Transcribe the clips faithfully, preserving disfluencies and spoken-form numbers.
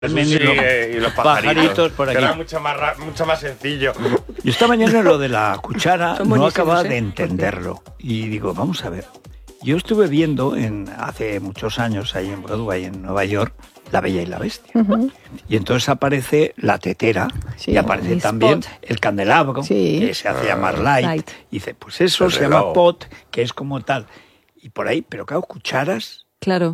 Sí, eh, y los pajaritos, pajaritos por aquí. Era mucho más, ra- mucho más sencillo. Y esta mañana lo de la cuchara Son no buenísimos, acababa ¿eh? de entenderlo. Y digo, vamos a ver. Yo estuve viendo en hace muchos años ahí en Broadway, en Nueva York, La Bella y la Bestia. Uh-huh. Y entonces aparece la tetera Sí, y aparece el también spot. el candelabro, Sí. que se hace llamar light. Light. Y dice, pues eso El se reloj. llama pot, que es como tal. Y por ahí, pero claro, cucharas. Claro.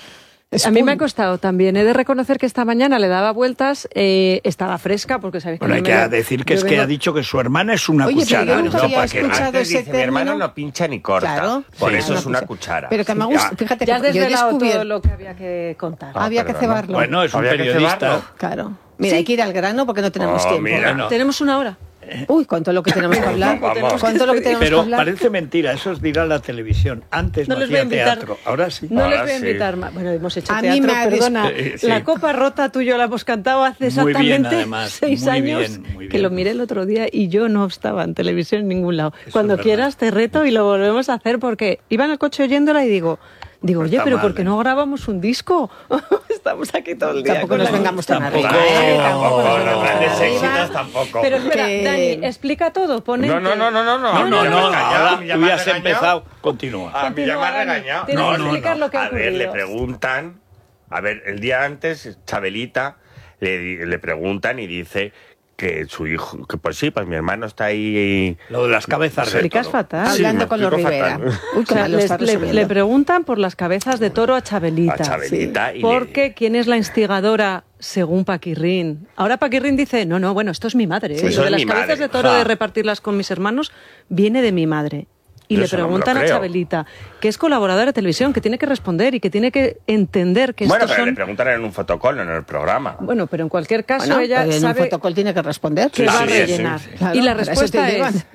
A mí me ha costado también. He de reconocer que esta mañana le daba vueltas, eh, estaba fresca, porque sabéis que Bueno, hay yo que me lo- decir que yo es que vengo- ha dicho que su hermana es una Oye, pero cuchara. yo nunca No, había ¿para qué? escuchado Antes ese dice, mi hermano término. no pincha ni corta. Claro. Por Sí, eso una es una cuchara. cuchara. Pero que me gusta, fíjate Ya has que yo he desvelado todo descubierto. lo que había que contar. Ah, Había que perdona. cebarlo. Bueno, es un Había que periodista. cebarlo. Claro. Mira, Sí. hay que ir al grano porque no tenemos Oh, tiempo. mira. Bueno. Tenemos una hora. Uy, cuánto lo que tenemos que hablar. Vamos. Cuánto lo que tenemos que Pero hablar. parece mentira, eso os dirá la televisión. Antes no, No les voy a hacía invitar. teatro, ahora sí. No Ahora les voy a sí. invitar más. Bueno, hemos hecho A mí teatro, me ha des- perdona. Eh, sí. La Copa Rota tú y yo la hemos cantado hace Muy bien, exactamente además, seis muy años, bien, muy que bien. lo miré el otro día y yo no estaba en televisión en ningún lado. Eso Cuando es verdad. quieras te reto y lo volvemos a hacer porque iba en el coche oyéndola y digo, digo, No oye, está pero mal, ¿por qué ¿eh? no grabamos un disco? Estamos aquí todo el día. Tampoco con nos la- vengamos tan Tampoco. arriba. ¿eh? Oh, Tampoco nos no, vengamos tan grandes arriba. éxitos tampoco. Pero espera, Que- Dani, explica todo. Pon en No, no, que- no, no, no, no. No, no, Ya no, me has callado, ahora ya tú me ya has has regañado. empezado, continúa. A mí ya me Continúa, has Dani. regañado. Tienes No, que no, explicar no. lo que ha A ver, le ocurrido. preguntan. A ver, el día antes, Chabelita le, di- le preguntan y dice que su hijo, que pues sí, pues mi hermano está ahí. Lo de las cabezas de Explicas toro. fatal. Sí, Hablando me con los explico Rivera. fatal. Uy, O qué sea, mal lo les- está le, resumiendo. le preguntan por las cabezas de toro a Chabelita. A Chabelita y le- Porque quién es la instigadora según Paquirrín. Ahora Paquirrín dice, no, no, bueno, esto es mi madre. ¿eh? Sí, Lo eso de es las mi cabezas madre. de toro Ja. de repartirlas con mis hermanos viene de mi madre. Y Yo le eso no me lo preguntan a creo. Chabelita, que es colaboradora de televisión, que tiene que responder y que tiene que entender que Bueno, estos pero le son... preguntan en un fotocall, no en el programa. Bueno, pero en cualquier caso Bueno, ella pero en un sabe fotocall tiene que responder. que Sí, va a sí, sí, rellenar. sí, sí. Claro, y la para eso te respuesta llevan. es...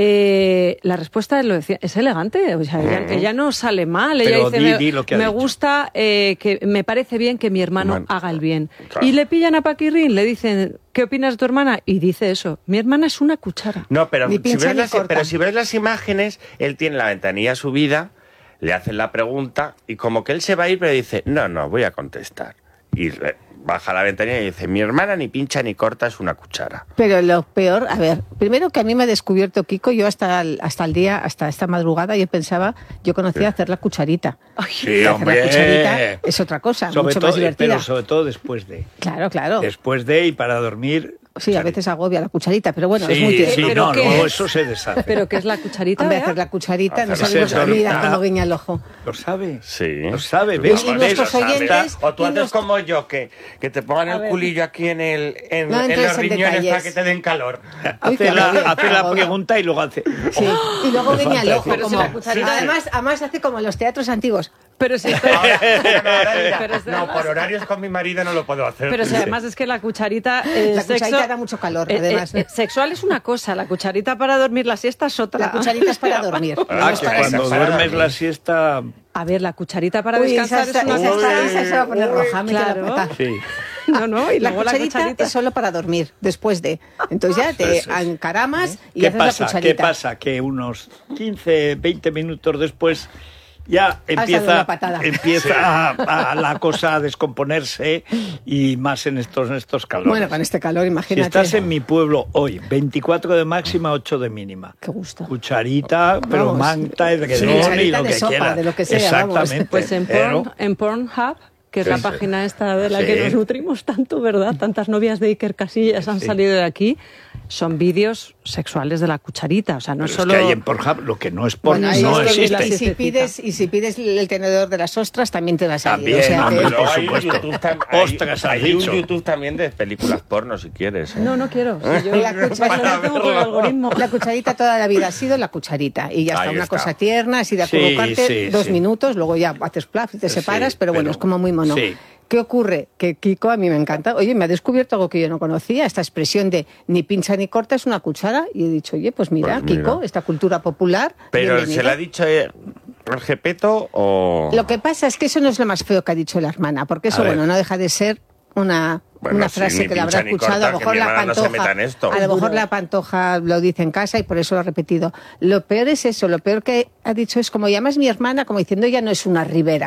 eh, la respuesta lo decía, es elegante, o sea, ella, ella no sale mal, ella Pero dice, di- me, di lo que ha me dicho. gusta, eh, que me parece bien que mi hermano Bueno, haga el bien. claro. Y le pillan a Paquirrín, le dicen, ¿qué opinas de tu hermana? Y dice eso, mi hermana es una cuchara. No, pero Ni si, pincha ves ni las, corta. pero si ves las imágenes, él tiene la ventanilla subida, le hacen la pregunta y como que él se va a ir, pero dice, no, no, voy a contestar. Y le- baja la ventanilla y dice, mi hermana ni pincha ni corta, es una cuchara. Pero lo peor, a ver, primero que a mí me ha descubierto Kiko, yo hasta el, hasta el día, hasta esta madrugada, yo pensaba, yo conocía hacer la cucharita. Sí, hacer hombre. la cucharita es otra cosa, Sobre mucho todo, más divertida. pero sobre todo después de. Claro, claro. Después de y para dormir. Sí, a veces agobia la cucharita, pero bueno, sí, es muy tierno. sí, ¿Pero no, qué luego es? eso se deshace. Pero que es la cucharita, Hombre, Bea? hacer la cucharita, no Hacer la sabemos, cucharita. mira cómo guiña el ojo. Lo sabe. Sí. Lo sabe, Tú ¿ves? Y lo nuestros sabes. oyentes- O tú y haces nuestro- como yo, que, que te pongan A el ver. culillo aquí en, el, en, No en entres los en riñones detalles. para que te den calor. Uy, Hace qué la, agobio, hace qué la agobio. pregunta y luego hace. Sí, y luego guiña el ojo. Pero si Como, la cucharita- además, además hace como en los teatros antiguos. Pero si, Ahora, ahora dirá, Pero es de no, verdad. por horarios con mi marido no lo puedo hacer. pero si Dice. además es que la cucharita... eh, La sexo- cucharita da mucho calor, eh, además. eh, eh, sexual es una cosa, la cucharita para dormir la siesta es otra. La cucharita es para dormir. Ah, No es que para Cuando Esa para duermes dormir. la siesta. A ver, la cucharita para Uy, descansar esa, es una esa, cosa... esa, esa se va a poner roja, me Claro. queda pata. Sí. No, no, y La luego la cucharita, cucharita... es solo para dormir, después de. Entonces ya te Eso es. encaramas y ¿Qué haces la pasa? cucharita. ¿Qué pasa? Que unos quince, veinte minutos después ya dado empieza, una patada. empieza a, a la cosa a descomponerse y más en estos, en estos calores. Bueno, con este calor, Si imagínate. estás en mi pueblo hoy, veinticuatro de máxima, ocho de mínima. Qué gusto. Cucharita, pero Vamos. manta, Sí, edredón y cucharita lo de que sopa, quieras. de lo que sea, vamos. Exactamente. Pues en, pero- Porn, en Pornhub, que es la Sí. página esta de la Sí. que nos nutrimos tanto, ¿verdad? Tantas novias de Iker Casillas han Sí. salido de aquí. Son vídeos sexuales de la cucharita, o sea, no pero solo... es que hay en Pornhub lo que no es porno, Bueno, ahí no es que- existe. Y si, pides, y si pides el tenedor de las ostras, también te va a salir. También, o sea, hombre, que- Luego por hay un supuesto. YouTube tam- hay- Ostras, has hay dicho. un YouTube también de películas porno, si quieres. ¿eh? No, no quiero. Si yo La cucharita- no tengo por el algoritmo. La cucharita toda la vida ha sido la cucharita. Y ya está, Ahí una está. cosa tierna, así de Sí, acurrucarte sí, dos sí. minutos, luego ya haces plaf y te Sí, separas, pero bueno, pero- es como muy mono. sí. ¿Qué ocurre? Que Kiko a mí me encanta. Oye, me ha descubierto algo que yo no conocía, esta expresión de ni pincha ni corta es una cuchara. Y he dicho, oye, pues mira, Pues mira. Kiko, esta cultura popular. Pero bienvenido. ¿se le ha dicho eh, el Gepeto o...? Lo que pasa es que eso no es lo más feo que ha dicho la hermana, porque eso, A ver. bueno, no deja de ser una, Bueno, una sí, frase ni que la habrá pincha ni escuchado. corta, A lo que mejor mi la hermana no se pantoja. meta en esto. A lo mejor la pantoja lo dice en casa y por eso lo ha repetido. Lo peor es eso, lo peor que ha dicho es como llamas mi hermana, como diciendo ella no es una ribera.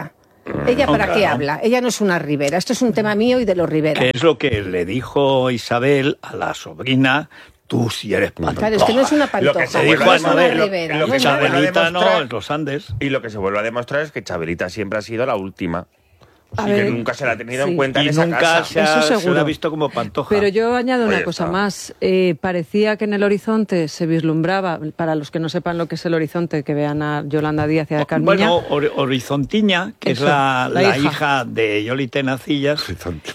¿Ella para No, qué claro. habla? Ella no es una Rivera. Esto es un tema mío y de los Rivera. Que es lo que le dijo Isabel a la sobrina, tú si eres pantoja. Claro, es que no es una pantoja. Lo que se no vuelve es a una saber, lo- Rivera. lo no que es se una- vuelve a Chabelita no, demostrar- en los Andes. Y lo que se vuelve a demostrar es que Chabelita siempre ha sido la última. A y ver, que nunca se la ha tenido sí. en cuenta Y en esa nunca casa. se, ha, Eso se seguro. la ha visto como pantoja. Pero yo añado una Oye, cosa está. más. Eh, parecía que en el horizonte se vislumbraba, para los que no sepan lo que es el horizonte, que vean a Yolanda Díaz y a Carmiña. Bueno, Hor- Horizontiña, que Eso, es la, la la hija. hija. de Yoli Tenacillas.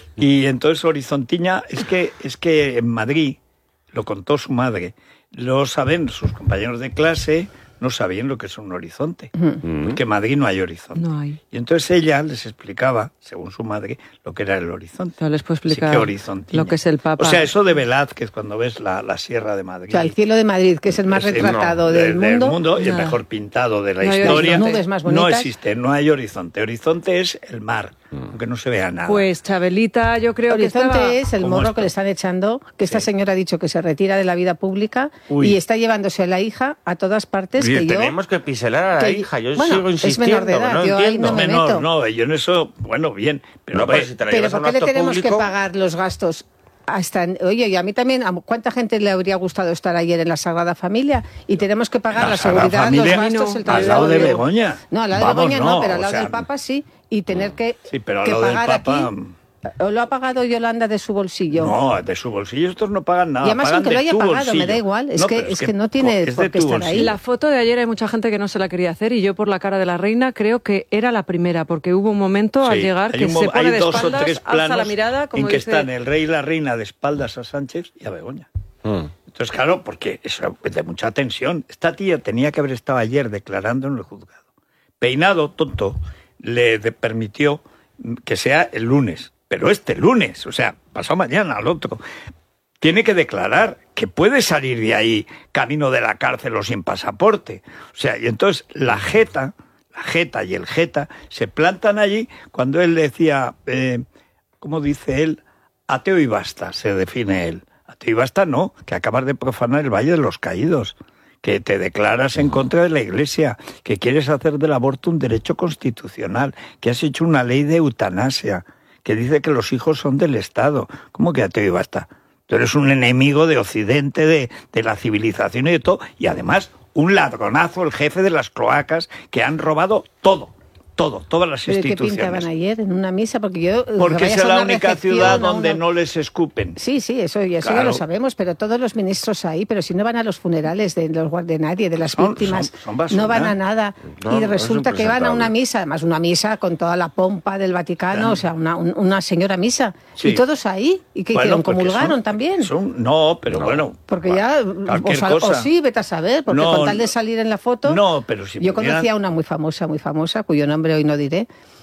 Y entonces Horizontiña, es que, es que en Madrid, lo contó su madre, lo saben sus compañeros de clase, no sabían lo que es un horizonte. Porque en Madrid no hay horizonte. No hay. Y entonces ella les explicaba, según su madre, lo que era el horizonte. Pero les puedo Así explicar que Horizontiña. lo que es el Papa. O sea, eso de Velázquez, cuando ves la, la Sierra de Madrid. O sea, el cielo de Madrid, que es el más Sí, no, retratado de- del mundo. y el Nada. mejor pintado de la No hay historia. horizonte. Nubes más No bonitas. existe, no hay horizonte. Horizonte es el mar, aunque no se vea nada. Pues Chabelita, yo creo Horizonte que estaba... es el ¿Cómo morro esto? que le están echando, que esta Sí. señora ha dicho que se retira de la vida pública Uy. y está llevándose a la hija a todas partes. Y que yo, tenemos que piselar a la que- hija. Yo bueno, sigo es insistiendo. menor de edad, que no yo ahí entiendo. no me menor, meto. no, yo en eso, bueno, bien. Pero, No, pero ve, si te la Pero llevas a ¿por un qué le acto tenemos que público, pagar los gastos? Hasta, oye, y a mí también, ¿a ¿cuánta gente le habría gustado estar ayer en la Sagrada Familia? Y tenemos que pagar La la, Sagrada seguridad, Familia, los gastos, el al traslado. lado de de- Begoña. No, al lado Vamos, de Begoña no, no, pero al o lado sea, del Papa sí. Y tener que, Sí, pero al que lado del pagar Papa, aquí. ¿O lo ha pagado Yolanda de su bolsillo? No, de su bolsillo estos no pagan nada. Y además, pagan aunque de lo haya tu pagado, me bolsillo. da igual. Es No, que- pero es que no tiene es de por qué tu estar ahí. bolsillo. La foto de ayer hay mucha gente que no se la quería hacer y yo por la cara de la reina creo que era la primera, porque hubo un momento al Sí, llegar hay que un mo- se pone hay de dos o espaldas, tres alza planos la mirada, como en que dice... están el rey y la reina de espaldas a Sánchez y a Begoña. Mm. Entonces, claro, porque eso es de mucha tensión. Esta tía tenía que haber estado ayer declarando en el juzgado. Peinado, tonto, le de- permitió que sea el lunes. Pero este lunes, o sea, pasado mañana al otro, tiene que declarar que puede salir de ahí camino de la cárcel o sin pasaporte. O sea, y entonces la jeta, la jeta y el jeta se plantan allí cuando él decía, eh, ¿cómo dice él? Ateo y basta, se define él. Ateo y basta no, que acabas de profanar el Valle de los Caídos, que te declaras en contra de la Iglesia, que quieres hacer del aborto un derecho constitucional, que has hecho una ley de eutanasia, que dice que los hijos son del Estado. ¿Cómo que ateo y basta? Tú eres un enemigo de Occidente, de, de la civilización y de todo, y además un ladronazo, el jefe de las cloacas, que han robado todo, todo, todas las ¿Pero qué instituciones. pintaban ayer en una misa? Porque yo... Porque vayas es a la una única recepción, ciudad a donde una- no les escupen. Sí, sí, eso, y eso ya Claro. lo sabemos, pero todos los ministros ahí, pero si no van a los funerales de, los, guar- de nadie, de las Son- víctimas, son- son basura. no van a nada. No, y es resulta que van a una impresentable. misa, además una misa con toda la pompa del Vaticano, Claro. o sea, una, un- una señora misa. Sí. Y todos ahí. ¿Y qué Bueno, hicieron? porque ¿Comulgaron son- también? son- no, pero No. bueno. Porque cua- ya, cualquier o, sal- o cosa. sí, vete a saber, porque No, con tal de salir en la foto... No, pero si Yo pudieran- conocía a una muy famosa, muy famosa, cuyo nombre hoy no diré,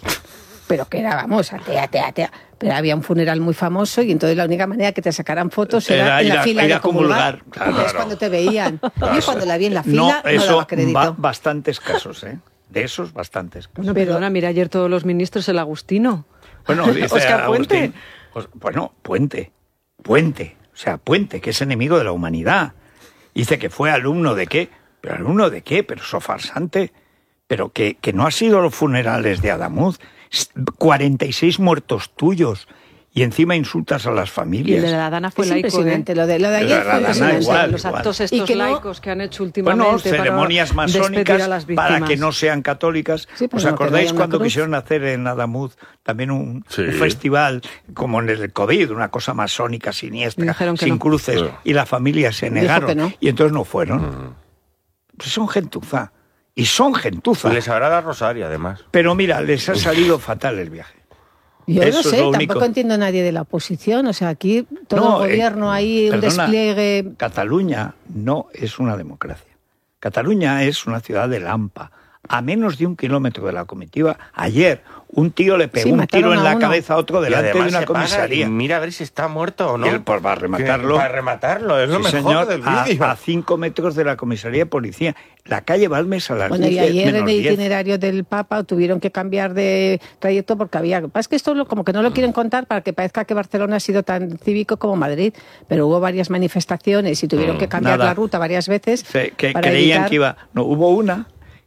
pero que era, vamos, atea, atea, atea. Pero había un funeral muy famoso y entonces la única manera que te sacaran fotos era, Era en ir la a- fila ir de a comulgar. comulgar. Claro. Porque es cuando te veían. Yo cuando la vi en la fila No, no, eso daba crédito. va- bastantes casos, ¿eh? De esos, bastantes casos. Bueno, Pero- perdona, mira ayer todos los ministros el Agustino. Bueno, dice Óscar Agustín, Puente. pues, bueno, Puente, Puente, o sea, Puente, que es enemigo de la humanidad. Dice que fue alumno de qué, pero alumno de qué, pero eso farsante, pero que, que no ha sido los funerales de Adamuz, cuarenta y seis muertos tuyos, y encima insultas a las Y familias. el de la Dana fue Es laico, ¿eh? impresionante. Lo de, lo de Pero ayer la fue Dana impresionante. igual. Los actos estos Y que no- laicos que han hecho últimamente Bueno, para ceremonias despedir masónicas a las para víctimas. que no sean católicas. Sí, pero ¿Os no, que no acordáis haya una cuando cruz? quisieron hacer en Adamuz también un, Sí. un festival como en el COVID, una cosa masónica siniestra, Dijeron que sin no. cruces, Sí. y la familia se Dijo negaron que no. y entonces no fueron? Pues son gentuza. Y son gentuza. Les habrá dado Rosario, además. Pero mira, les ha salido fatal el viaje. Yo Eso no es sé, lo tampoco único. entiendo a nadie de la oposición. O sea, aquí todo No, el eh, gobierno ahí, un perdona, despliegue... Cataluña no es una democracia. Cataluña es una ciudad de Lampa. A menos de un kilómetro de la comitiva, ayer un tío le pegó Sí, un mataron tiro en a la uno. cabeza a otro Y delante de además una se para comisaría. y mira a ver si está muerto o no. Y él, pues, va a rematarlo. Que- Para rematarlo, es lo Sí, mejor señor, del a, vídeo. a cinco metros de la comisaría de policía. La calle Balmes a las Bueno, y diez ayer en menos el diez. itinerario del Papa tuvieron que cambiar de trayecto porque había... Es que esto lo- como que no lo quieren contar para que parezca que Barcelona ha sido tan cívico como Madrid, pero hubo varias manifestaciones y tuvieron que cambiar nada. la ruta varias veces. Se- que para creían evitar- que iba... No, hubo una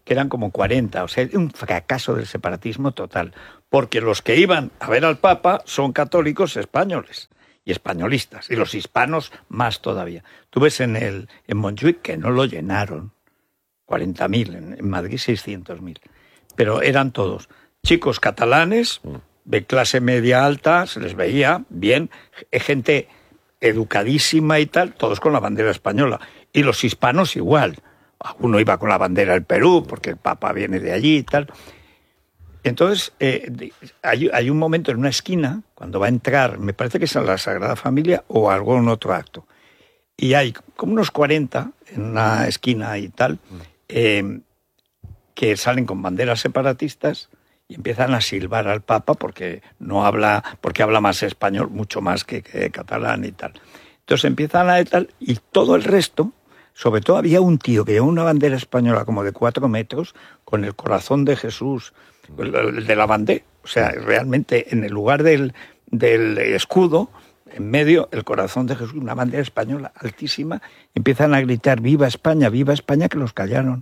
que eran como cuarenta, o sea, un fracaso del separatismo total, porque los que iban a ver al Papa son católicos españoles y españolistas, y los hispanos más todavía. Tú ves en el en Montjuic que no lo llenaron, cuarenta mil, en, en Madrid seiscientos mil, pero eran todos chicos catalanes, de clase media alta, se les veía bien, gente educadísima y tal, todos con la bandera española, y los hispanos igual. Uno iba con la bandera del Perú, porque el Papa viene de allí y tal. Entonces, eh, hay, hay un momento en una esquina, cuando va a entrar, me parece que es a la Sagrada Familia o algún otro acto, y hay como unos cuarenta en una esquina y tal, eh, que salen con banderas separatistas y empiezan a silbar al Papa porque no habla, porque habla más español, mucho más que, que catalán y tal. Entonces empiezan a tal, y todo el resto, sobre todo había un tío que llevaba una bandera española como de cuatro metros, con el corazón de Jesús, de la bandera, o sea, realmente en el lugar del, del escudo, en medio, el corazón de Jesús, una bandera española altísima, empiezan a gritar ¡Viva España, viva España!, que los callaron.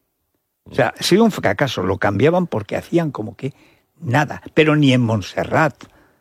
O sea, ha sido un fracaso, lo cambiaban porque hacían como que nada, pero ni en Montserrat,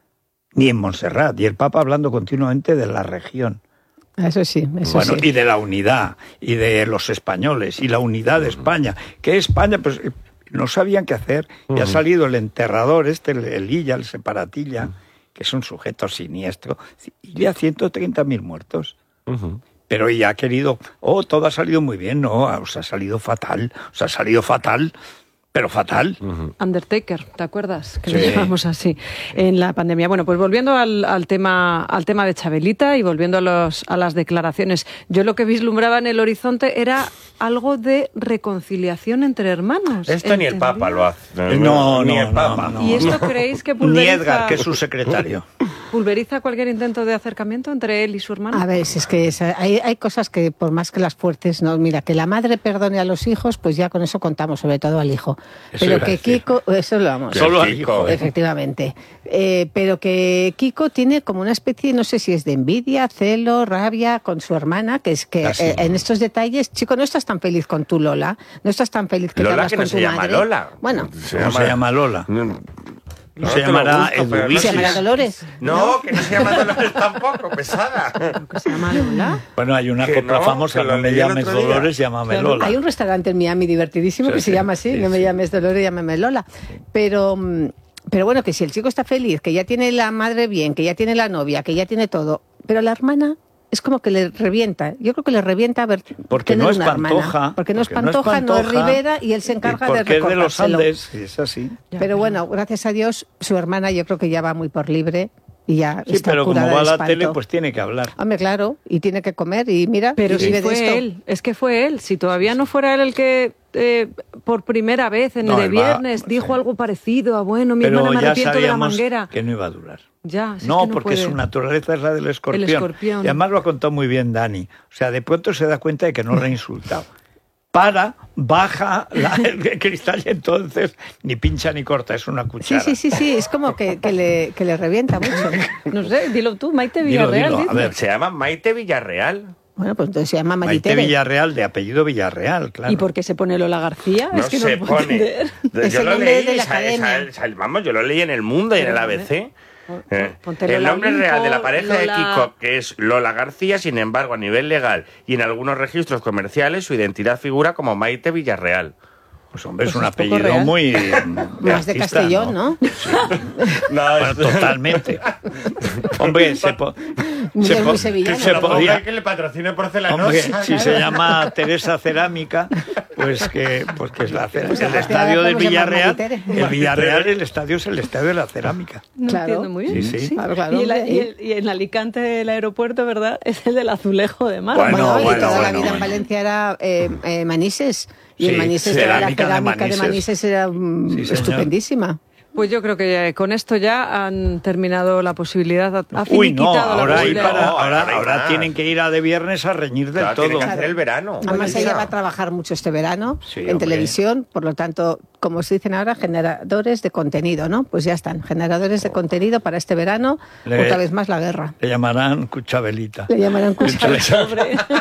ni en Montserrat, y el Papa hablando continuamente de la región. Eso sí, eso bueno, sí. Y de la unidad, y de los españoles, y la unidad de España. ¿Qué España? Pues no sabían qué hacer, y ha salido el enterrador, este, el, el Illa, el separatilla, que es un sujeto siniestro, y ya ciento treinta mil muertos. Uh-huh. Pero ella ha querido, oh, todo ha salido muy bien, no, os ha salido fatal, os ha salido fatal, pero fatal. Uh-huh. Undertaker, ¿te acuerdas? Que sí. lo llamamos así en la pandemia. Bueno, pues volviendo al, al tema al tema de Chabelita y volviendo a, los, a las declaraciones, yo lo que vislumbraba en el horizonte era algo de reconciliación entre hermanos. Esto ni el Papa lo hace. No, no, ni no, el Papa. no, no. ¿Y esto creéis que pulveriza... Ni Edgar, que es su secretario. ¿Pulveriza cualquier intento de acercamiento entre él y su hermano? A ver, si es que es, hay, hay cosas que por más que las fuertes, no, mira, que la madre perdone a los hijos, pues ya con eso contamos, sobre todo al hijo. Eso pero que Kiko, eso lo vamos. Solo al hijo. Efectivamente. Eh, pero que Kiko tiene como una especie, no sé si es de envidia, celo, rabia con su hermana, que es que ah, sí. eh, en estos detalles, chico, no estás tan feliz con tu Lola, no estás tan feliz que Lola, te hablas que con no tu se llama madre. Lola. Bueno, se llama, se llama Lola. No, no se llamará Eduviges. ¿Se llamará Dolores? No, no, que no se llama Dolores tampoco, pesada. ¿Que se llama Lola? Bueno, hay una que copla no, famosa, no me llames Dolores, llámame claro, Lola. hay un restaurante en Miami divertidísimo sí, que sí, se llama así, sí, no me sí. llames Dolores, llámame Lola. Pero, pero bueno, que si el chico está feliz, que ya tiene la madre bien, que ya tiene la novia, que ya tiene todo, pero la hermana... es como que le revienta. Yo creo que le revienta a ver porque tener no es una Pantoja, hermana. Porque no es porque no es Pantoja, no es, Pantoja, Rivera, y él se encarga de porque es de los recordárselo. Andes, es así. Pero bueno, gracias a Dios, su hermana yo creo que ya va muy por libre y ya Sí, está pero como curada va a de la espanto. tele, pues tiene que hablar. Hombre, claro, y tiene que comer y mira, Pero y si vive de fue esto. él, es que fue él. Si todavía no fuera él el que eh, por primera vez en No, el de él va- viernes dijo sí. algo parecido a bueno, mi Pero hermana me ya arrepiento de la sabíamos manguera. que no iba a durar. Ya, si es No, que no porque puede. su naturaleza es la del escorpión. El escorpión. Y además lo ha contado muy bien Dani. O sea, de pronto se da cuenta de que no le ha insultado. Para, baja la, el cristal y entonces ni pincha ni corta, es una Sí, cuchara. sí, sí, sí, es como que, que, le, que le revienta mucho. No sé, dilo tú, Maite Dilo, Villarreal. dilo, a dice. ver. Se llama Maite Villarreal. Bueno, pues entonces se llama Maite Maritere. Villarreal, de apellido Villarreal, claro. ¿Y por qué se pone Lola García? No es que se no lo puedo pone. entender. Es Yo el lo nombre leí, de la sa- academia. sa- sa- vamos, yo lo leí en El Mundo y en el Pero, A B C. Eh, Ponte el Lola nombre real de la Olimpo, pareja de Lola- Kiko, que es Lola García, sin embargo, a nivel legal y en algunos registros comerciales, su identidad figura como Maite Villarreal. Pues hombre, Pues es un es poco apellido real. muy... Más de artista, Castellón, ¿no? No, Bueno, totalmente. Hombre, se, po- Muy se, bien, po- muy sevillano. se podía... que le patrocine Hombre, porcelanosa. si se llama Teresa Cerámica, pues que, pues que es la cera- Pues el la estadio del ¿cómo se llama? Villarreal. Maritere. El Villarreal, el estadio es el estadio de la cerámica. No Claro. entiendo muy bien. Sí, sí. Claro, claro, y, el, hombre. y, el, y en Alicante el aeropuerto, ¿verdad? Es el del azulejo de mar. Bueno, Bueno, y bueno, toda la bueno, vida en bueno. Valencia era eh, eh, Manises. Y Sí, en Manises era la cerámica de cerámica de Manises. Manises era mm, Sí, señor. estupendísima. Pues yo creo que con esto ya han terminado la posibilidad, ha Uy, no, finiquitado la ahora, hay posibilidad. para- No, ahora, ahora hay ahora más. tienen que ir a de viernes a reñir del Claro, todo. tiene que hacer el verano. Además Elisa. ella va a trabajar mucho este verano Sí, en hombre. televisión, por lo tanto, como se dicen ahora, generadores de contenido, ¿no? Pues ya están, generadores de contenido para este verano, Le- otra vez más la guerra. Le llamarán Cuchabelita. Le llamarán Cuchabelita. Pobre.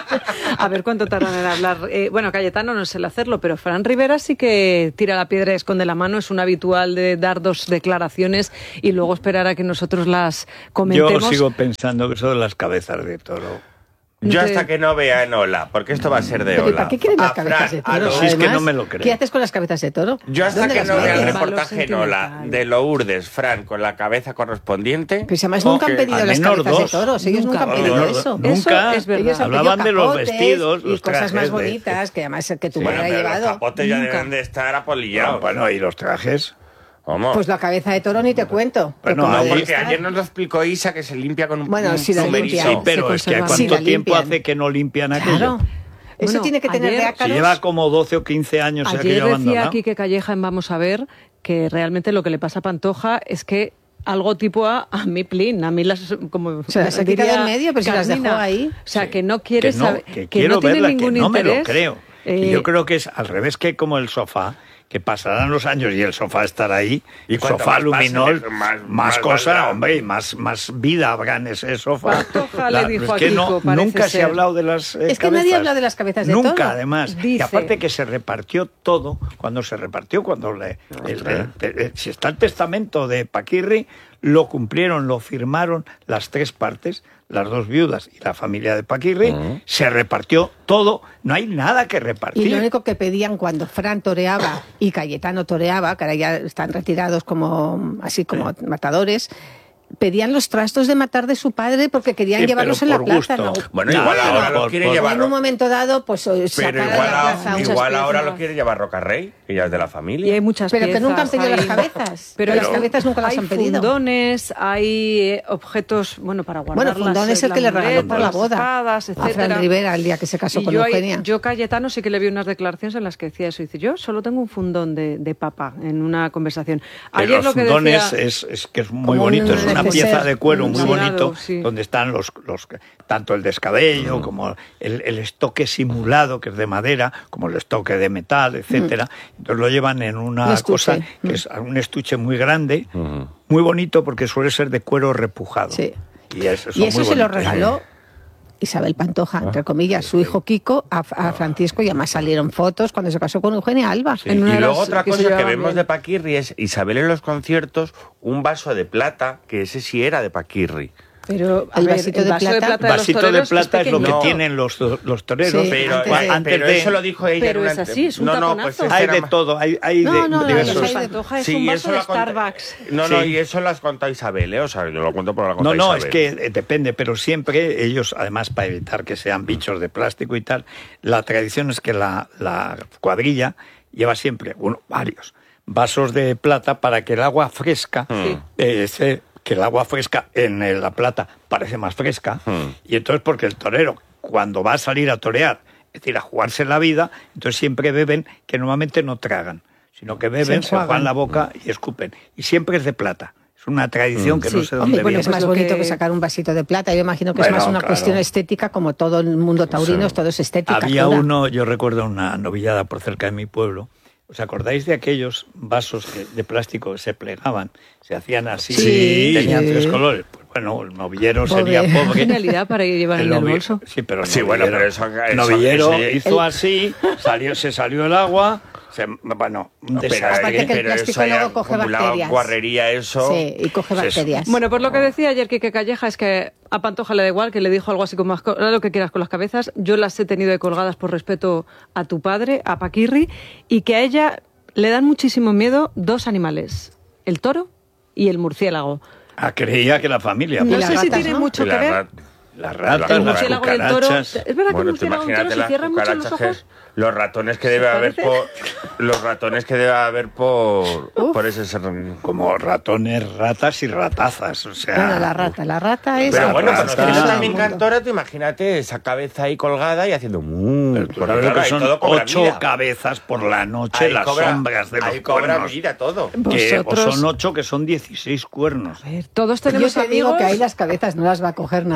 A ver cuánto tardan en hablar. Eh, bueno, Cayetano no sé el hacerlo, pero Fran Rivera sí que tira la piedra y esconde la mano. Es un habitual de dar dos declaraciones y luego esperar a que nosotros las comentemos. Yo sigo pensando que eso de las cabezas de toro. Yo hasta que no vea en Ola, porque esto va a ser de ¿Pero Ola. ¿Para qué quieren las A cabezas Fran, de a toro? lo- Sí, es que Además, no me lo creo. ¿Qué haces con las cabezas de toro? Yo hasta ¿Dónde que las no vea el metes? Valor reportaje en Ola sentimental. de Lourdes, Fran, con la cabeza correspondiente... Pues además oh, nunca han que- pedido al las menos cabezas dos. de toros. Ellos nunca, Nunca. han pedido Al menos eso. dos. Nunca. Eso es verdad. Ellos han pedido Hablaban de los capotes vestidos, y los cosas trajes más de- bonitas que además que tu Sí, Bueno, madre ha pero los llevado. zapotes ya Nunca. deben de estar Ah, apolillados. bueno, y los trajes. ¿Cómo? Pues la cabeza de toro ni te cuento. Bueno, Porque no, ahí- puede porque estar. ayer nos lo explicó Isa, que se limpia con un, Bueno, un sí la numerito. limpia. Sí, pero se es que ¿a conserva. cuánto Sí, la tiempo limpian. hace que no limpian aquello? Claro. Eso Bueno, tiene que tener ayer- de Se ácaros. lleva como doce o quince años Ayer aquello decía abandonado. Quique Calleja en Vamos a ver que realmente lo que le pasa a Pantoja es que algo tipo a, a mi plin, a mí las como Se las ha diría quitado en medio, pero si las Carmina. dejó ahí. O sea, Sí. que no quiere que no, saber, que, que quiero no tiene verla, ningún que no me interés. lo creo. Que Eh, yo creo que es al revés que como el sofá, que pasarán los años y el sofá estará ahí. Y el cuanto sofá más pase, luminol, más- más, más cosa, valdrá. hombre, y más, más vida habrá en ese sofá. Pantoja le dijo es a que no, Kiko, parece nunca se ser. ha hablado de las eh, Es que nadie cabezas. habla de las cabezas de Nunca, toro. además. Dice- Y aparte que se repartió todo, cuando se repartió, cuando le, el- el- el- si está el testamento de Paquirri, lo cumplieron, lo firmaron las tres partes, las dos viudas y la familia de Paquirri, se repartió todo, no hay nada que repartir. Y lo único que pedían cuando Fran toreaba y Cayetano toreaba, que ahora ya están retirados como así como matadores, pedían los trastos de matar de su padre porque querían Sí, llevarlos en pero la por plaza. gusto. ¿no? Bueno, No, igual no, ahora por- lo quiere por- llevar... En un momento dado, pues Pero sacar igual, a la ahora- plaza muchas igual ahora piezas. lo quiere llevar Rocarrey, que ya es de la Y familia. hay muchas Pero que piezas, nunca han pedido hay- las cabezas. Pero las cabezas nunca las hay han pedido. fundones, hay eh, objetos, bueno, para guardar Bueno, Fundón es el que le regaló por la boda espadas, a etcétera. Fran Rivera el día que se casó Y con yo, ahí- Eugenia. yo Cayetano sí que le vi unas declaraciones en las que decía eso. Dice, yo solo tengo un fundón de, de papa en una conversación. Pero Ayer los lo que fundones decía... es, es que es muy Como un bonito, es una neceser, pieza de cuero un muy soldado, bonito, sí. donde están los, los tanto el descabello como el, el estoque simulado, que es de madera, como el estoque de metal, etcétera. Entonces lo llevan en una Un estuche. cosa que es un estuche muy grande, muy bonito porque suele ser de cuero repujado. Sí. Y, eso, Y eso se lo bonitos. regaló Isabel Pantoja, entre comillas, su hijo Kiko, a, a Francisco, y además salieron fotos cuando se casó con Eugenia Alba. En una Y de luego las otra que se cosa que llevaban vemos bien. de Paquirri es Isabel en los conciertos, un vaso de plata, que ese sí era de Paquirri. Pero a El ver, vasito el de vaso de plata. plata de los Vasito de toreros plata es lo que pequeño. tienen los, los toreros. Sí, Pero, antes de- antes pero de- eso lo dijo ella. Pero en una es así, es un no, no, taponazo. pues este Hay era de más- todo, hay, hay No, de no, no, diversos. no, El hay de- Pantoja es Sí, un eso vaso lo de ha contado- Starbucks. No, no, Sí. y eso lo has contado Isabel, ¿eh? O sea, yo lo cuento por la No, contado no, es Isabel. que eh, depende, pero siempre ellos, además para evitar que sean bichos de plástico y tal, la tradición es que la, la cuadrilla lleva siempre, uno, varios vasos de plata para que el agua fresca, Sí. eh, se- que el agua fresca en eh, la plata parece más fresca, Hmm. y entonces porque el torero, cuando va a salir a torear, es decir, a jugarse la vida, entonces siempre beben, que normalmente no tragan, sino que beben, se, enjuagan. juegan la boca y escupen, y siempre es de plata. Es una tradición que no Sí, sé hombre, dónde bueno, viene. es más Pues lo bonito que- que... sacar un vasito de plata. Yo imagino que es Bueno, más una claro. cuestión estética, como todo el mundo taurino, todo es estética. Había toda. uno, yo recuerdo una novillada por cerca de mi pueblo. ¿Os acordáis de aquellos vasos que- de plástico que se plegaban? Se hacían así, Sí. tenían Sí. tres colores. Pues bueno, el novillero Pobre. sería pobre. Genialidad para llevar en el novi- bolso. Sí, pero el Sí, bueno, novillero, pero eso- el eso- novillero eso- hizo así, salió, se salió el agua, se, bueno, un No, pero, desastre. Aparte que el pero plástico eso ya luego coge acumulaba bacterias. guarrería eso. Sí, y coge Sí, bacterias. Bueno, pues lo que decía ayer Quique Calleja es que a Pantoja le da igual, que le dijo algo así como, haz lo que quieras con las cabezas, yo las he tenido ahí colgadas por respeto a tu padre, a Paquirri, y que a ella le dan muchísimo miedo dos animales, el toro y el murciélago. Ah, creía que la familia. No Y pues, las sé si ratas, tiene ¿no? mucho Y que la ver. rat- las El ratas, El las murciélago y el toro. cucarachas. Es verdad que el Bueno, tú murciélago y el toro imagínate se las cierran mucho los cucarachas, ojos. que- los ratones que debe haber parece? por los ratones que debe haber por por ese ser- Como ratones, ratas y ratazas. O sea, Bueno, la rata, la rata es... Pero La bueno, rata. cuando Rata. tienes Todo a el mi mundo. cantora, tú imagínate esa cabeza ahí colgada y haciendo mu. Pero tú Porque sabes claro, que ahí son todo cobra ocho vida. cabezas por la noche, Ahí las cobra- sombras de los ahí cobra cuernos. vida todo. Que o Vosotros- son ocho, que son dieciséis cuernos. A ver, todos Yo tenemos te digo amigos... que ahí las cabezas no las va a coger nadie, porque al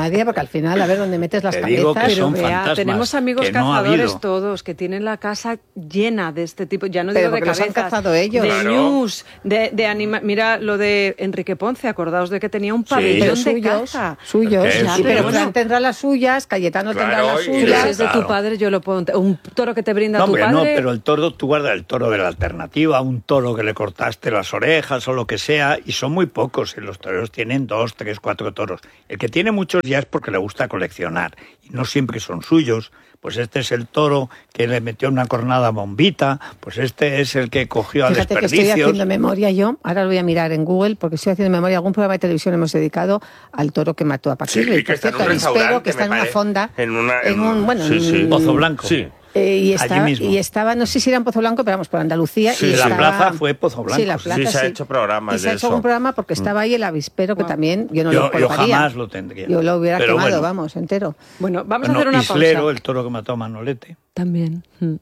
final, a ver dónde metes las Te digo cabezas. que son Pero vea, fantasmas, tenemos amigos que no ha cazadores habido. todos, que tienen la casa llena de este tipo, ya no Pero digo de porque los han cabezas, cazado ellos. de Claro. news, de, de anima... Mira lo de Enrique Ponce, acordaos de que tenía un pabellón Pero de suyos, caza. suyos, Es Ya, sí, pero pero Fran bueno. tendrá las suyas, Cayetano tendrá Claro, las y Si suyas. es de tu Claro. padre, yo lo puedo... ent- Un toro que te brinda No, tu hombre, padre... no, pero el toro, tú guardas el toro de la alternativa, un toro que le cortaste las orejas o lo que sea, y son muy pocos, y los toreros tienen dos, tres, cuatro toros. El que tiene muchos ya es porque le gusta coleccionar, y no siempre son suyos. Pues este es el toro que le metió una cornada a Bombita, pues este es el que cogió a Fíjate que estoy desperdicios. haciendo memoria yo, ahora lo voy a mirar en Google, porque estoy haciendo memoria, algún programa de televisión hemos dedicado al toro que mató a Sí, Paquirri, que por está en cierto, un al Espero, restaurante, que está en me una parece, fonda, en una- en un, un- bueno, sí, sí. en- Pozo Blanco. Sí. Eh, y, Allí estaba, mismo. y estaba, no sé si era en Pozo Blanco, pero vamos, por Andalucía. Sí, y la estaba- plaza fue Pozo Blanco. Sí, la Sí, plaza, se ha sí. hecho programas Y se de ha hecho eso. un programa porque estaba ahí el avispero, que Wow. también yo no Yo- lo yo colocaría. jamás lo tendría. Yo lo hubiera Pero quemado, bueno. vamos, entero. Bueno, vamos Bueno, a hacer una Islero, pausa. el toro que mató a Manolete. También. Mm.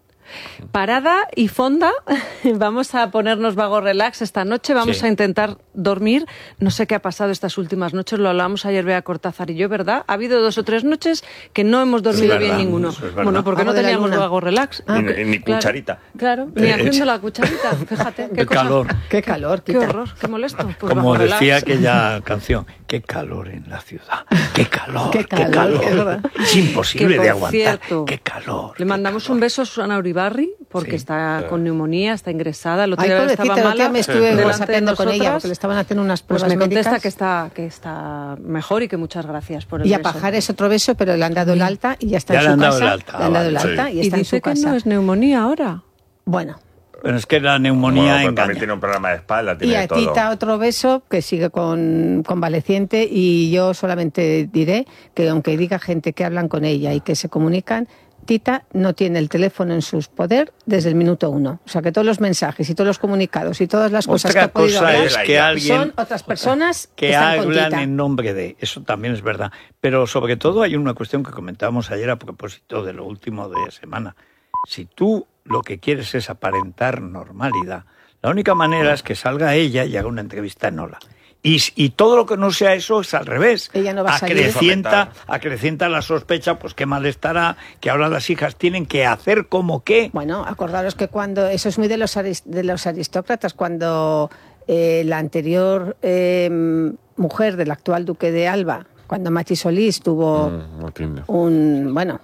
Parada y fonda. Vamos a ponernos vago relax esta noche. Vamos Sí. a intentar dormir. No sé qué ha pasado estas últimas noches. Lo hablamos ayer Bea Cortázar y yo, ¿verdad? Ha habido dos o tres noches que no hemos dormido verdad, bien ninguno. eso es verdad. Bueno, porque Algo no de la teníamos luna. vago relax. Ni- ni- ni Claro, cucharita. Claro, ni Eh, haciendo la cucharita. Fíjate. Qué El cosa- calor. Qué calor, Qué quita. horror, qué molesto. Pues Como vago relax. decía aquella canción, qué calor en la ciudad, qué calor, Qué calor, es verdad. Es imposible Que, por de aguantar, cierto, qué calor. Le qué mandamos calor. un beso a Susana Uribarri porque Sí. está con neumonía, está ingresada. El otro Ay, día pobrecita, estaba el otro mala. día me estuve delante de whatsappeando con ella nosotras. porque le estaban haciendo unas Pues pruebas me contesta médicas. que está, que está mejor y que muchas gracias por el Y a beso. Pajares otro beso, pero le han dado el alta y ya está Ya en le su han dado casa. el alta, Le han dado el vale, alta sí. y Y está en dice su que casa. no es neumonía ahora. Bueno. Pero es que la neumonía Bueno, pero engaña. también tiene un programa de espalda, Y tiene a todo. Tita otro beso, que sigue con convaleciente, y yo solamente diré que aunque diga gente que hablan con ella y que se comunican, Tita no tiene el teléfono en su poder desde el minuto uno. O sea que todos los mensajes y todos los comunicados y todas las cosas que Otra ha podido cosa hablar es que alguien son otras personas que, que están con hablan Tita. en nombre de, eso también es verdad. Pero sobre todo hay una cuestión que comentábamos ayer a propósito de lo último de semana. Si tú lo que quieres es aparentar normalidad, la única manera es que salga ella y haga una entrevista en Ola. Y, y todo lo que no sea eso es al revés. Ella no va a salir. acrecienta, acrecienta la sospecha, pues qué mal estará, que ahora las hijas tienen que hacer como que... Bueno, acordaros que cuando, eso es muy de los, aris- de los aristócratas, cuando eh, la anterior eh, mujer del actual duque de Alba, cuando Machi Solís tuvo Mm, no tiene. un, bueno,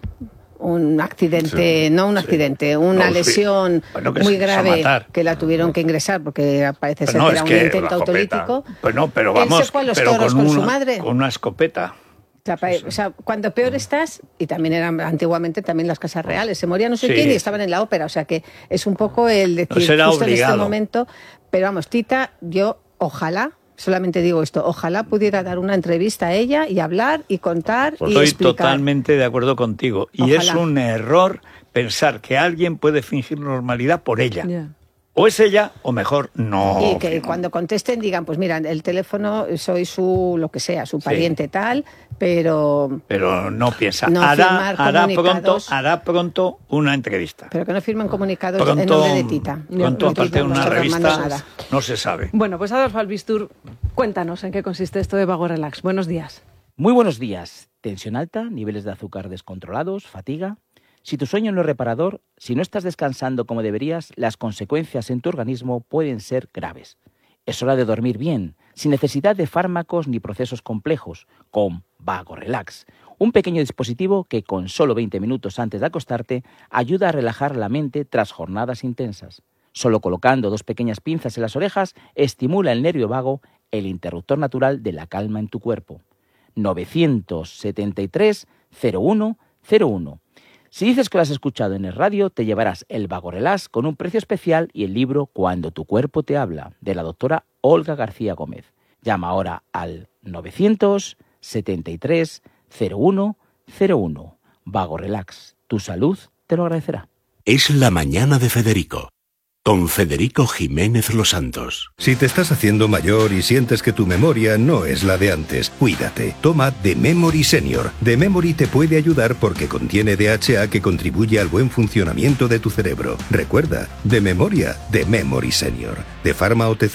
un accidente, Sí. no un accidente, una No, sí. lesión Bueno, que muy se quiso grave matar. que la tuvieron que ingresar porque parece Pero ser no, que es era un que intento la escopeta. autolítico. Pues no, pero Él vamos, se fue a los pero toros con, con su una, madre. con una escopeta. O sea, pa- o sea, cuando peor estás, y también eran antiguamente también las casas reales, se moría no sé Sí. quién y estaban en la ópera, o sea que es un poco el decir No será justo en obligado. este momento, pero vamos, Tita, yo ojalá, solamente digo esto, ojalá pudiera dar una entrevista a ella y hablar y contar y Estoy explicar. totalmente de acuerdo contigo. Y Ojalá. es un error pensar que alguien puede fingir normalidad por ella. Ya. O es ella, o mejor no. Y que cuando contesten digan, pues mira, el teléfono soy su, lo que sea, su Sí. pariente tal, pero, Pero no piensa. No hará, firmar hará pronto, comunicados. hará pronto una entrevista. pero que no firmen comunicados en Pronto, nombre de Tita. pronto No, aparte de Tita, una no se manda revista, nada. no se sabe. Bueno, pues Adolfo Albistur, cuéntanos en qué consiste esto de Vago Relax. Buenos días. Muy buenos días. Tensión alta, niveles de azúcar descontrolados, fatiga. Si tu sueño no es reparador, si no estás descansando como deberías, las consecuencias en tu organismo pueden ser graves. Es hora de dormir bien, sin necesidad de fármacos ni procesos complejos, con Vago Relax, un pequeño dispositivo que con solo veinte minutos antes de acostarte ayuda a relajar la mente tras jornadas intensas. Solo colocando dos pequeñas pinzas en las orejas estimula el nervio vago, el interruptor natural de la calma en tu cuerpo. novecientos setenta y tres cero uno cero uno. Si dices que lo has escuchado en el radio, te llevarás el Vago Relax con un precio especial y el libro Cuando tu cuerpo te habla, de la doctora Olga García Gómez. Llama ahora al novecientos setenta y tres cero uno cero uno. Vago Relax, tu salud te lo agradecerá. Es la mañana de Federico, con Federico Jiménez Los Santos. Si te estás haciendo mayor y sientes que tu memoria no es la de antes, cuídate. Toma The Memory Senior. The Memory te puede ayudar porque contiene D H A que contribuye al buen funcionamiento de tu cerebro. Recuerda, de memoria, The Memory Senior. De Pharma O T C.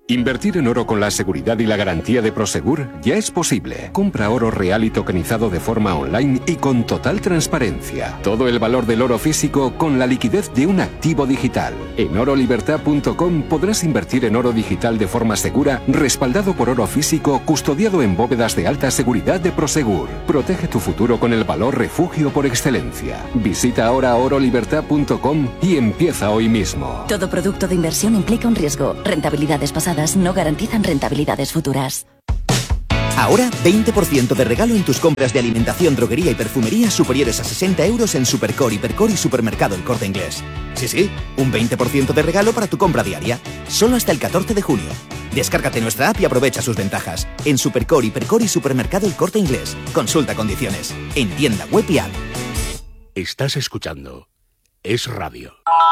Invertir en oro con la seguridad y la garantía de Prosegur ya es posible. Compra oro real y tokenizado de forma online y con total transparencia. Todo el valor del oro físico con la liquidez de un activo digital. En oro libertad punto com podrás invertir en oro digital de forma segura, respaldado por oro físico, custodiado en bóvedas de alta seguridad de Prosegur. Protege tu futuro con el valor refugio por excelencia. Visita ahora oro libertad punto com y empieza hoy mismo. Todo producto de inversión implica un riesgo. Rentabilidades pasadas no garantizan rentabilidades futuras. Ahora, veinte por ciento de regalo en tus compras de alimentación, droguería y perfumería superiores a sesenta euros en Supercore, Hipercore y Supermercado El Corte Inglés. Sí, sí, un veinte por ciento de regalo para tu compra diaria. Solo hasta el catorce de junio. Descárgate nuestra app y aprovecha sus ventajas. En Supercore, Hipercore y Supermercado El Corte Inglés. Consulta condiciones. En tienda web y app. Estás escuchando Es Radio.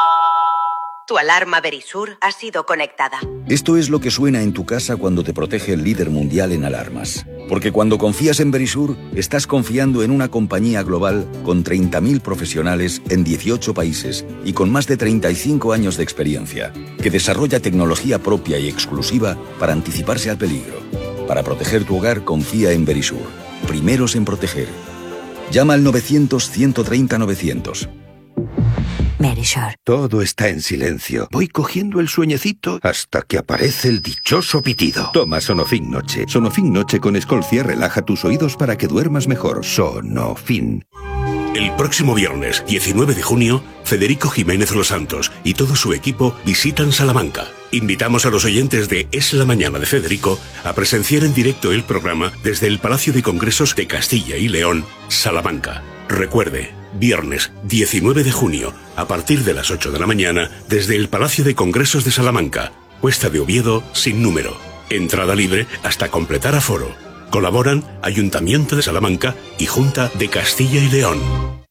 Tu alarma Verisur ha sido conectada. Esto es lo que suena en tu casa cuando te protege el líder mundial en alarmas. Porque cuando confías en Verisur, estás confiando en una compañía global con treinta mil profesionales en dieciocho países y con más de treinta y cinco años de experiencia, que desarrolla tecnología propia y exclusiva para anticiparse al peligro. Para proteger tu hogar, confía en Verisur. Primeros en proteger. Llama al novecientos, ciento treinta, novecientos. Verisur. Todo está en silencio. Voy cogiendo el sueñecito hasta que aparece el dichoso pitido. Toma Sonofin Noche. Sonofin Noche con Escolcia relaja tus oídos para que duermas mejor. Sonofin. El próximo viernes, diecinueve de junio, Federico Jiménez Los Santos y todo su equipo visitan Salamanca. Invitamos a los oyentes de Es la Mañana de Federico a presenciar en directo el programa desde el Palacio de Congresos de Castilla y León, Salamanca. Recuerde, viernes diecinueve de junio, a partir de las ocho de la mañana, desde el Palacio de Congresos de Salamanca, Cuesta de Oviedo, sin número. Entrada libre hasta completar aforo. Colaboran Ayuntamiento de Salamanca y Junta de Castilla y León.